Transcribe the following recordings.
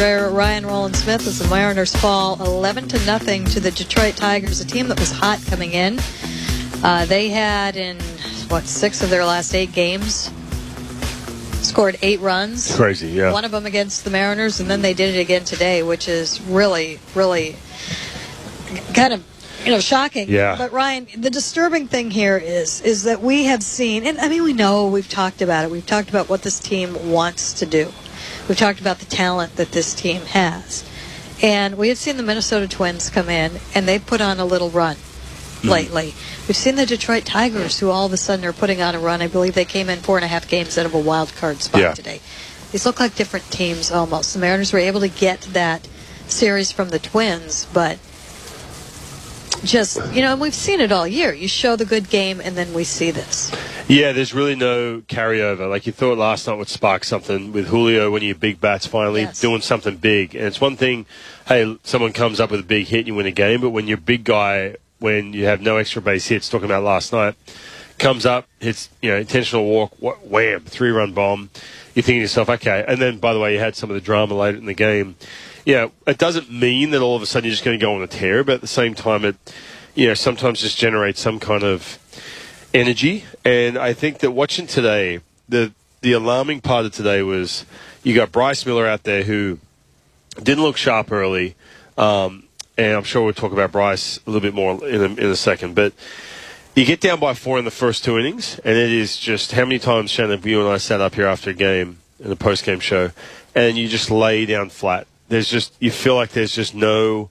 Ryan Roland-Smith as the Mariners fall 11-0 to the Detroit Tigers, a team that was hot coming in. They had, in, 6 of their last 8 games, scored 8 runs. It's crazy, yeah. One of them against the Mariners, and then they did it again today, which is really, really kind of shocking. Yeah. But Ryan, the disturbing thing here is that we have seen, and I mean, we know, we've talked about it. We've talked about what this team wants to do. We've talked about the talent that this team has. And we have seen the Minnesota Twins come in, and they've put on a little run lately. We've seen the Detroit Tigers, who all of a sudden are putting on a run. I believe they came in 4.5 games out of a wild card spot today. These look like different teams almost. The Mariners were able to get that series from the Twins, but just, and we've seen it all year. You show the good game, and then we see this. Yeah, there's really no carryover. Like you thought last night would spark something with Julio when you big bats finally doing something big. And it's one thing, hey, someone comes up with a big hit and you win a game, but when your big guy, when you have no extra base hits, talking about last night, comes up, hits, intentional walk, wham, 3-run bomb, you're thinking to yourself, okay. And then, by the way, you had some of the drama later in the game. Yeah, it doesn't mean that all of a sudden you're just going to go on a tear, but at the same time, it, sometimes just generates some kind of energy. And I think that watching today, the alarming part of today was you got Bryce Miller out there who didn't look sharp early, and I'm sure we'll talk about Bryce a little bit more in a second, but you get down by 4 in the first 2 innings, and it is just how many times, Shannon, you and I sat up here after a game in the post-game show, and you just lay down flat. You feel like there's just no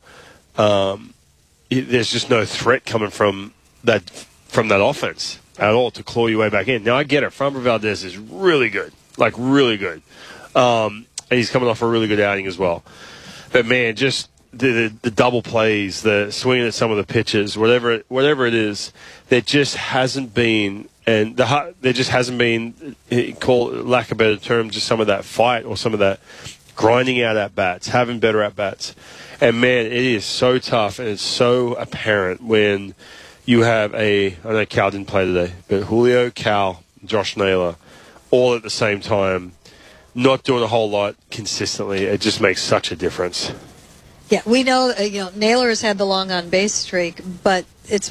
threat coming from that offense at all to claw your way back in. Now, I get it. Framber Valdez is really good, like really good. And he's coming off a really good outing as well. But, man, just the double plays, the swinging at some of the pitches, whatever it is, there just hasn't been, and there just hasn't been, call lack of a better term, just some of that fight or some of that grinding out at-bats, having better at-bats. And, man, it is so tough and it's so apparent when you have I know Cal didn't play today, but Julio, Cal, Josh Naylor, all at the same time, not doing a whole lot consistently. It just makes such a difference. Yeah, we know, Naylor has had the long on-base streak, but it's